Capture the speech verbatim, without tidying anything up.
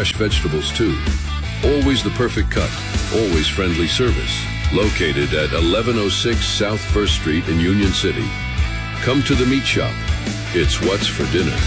fresh vegetables, too. Always the perfect cut, always friendly service. Located at eleven oh six South First Street in Union City. Come to the meat shop. It's what's for dinner.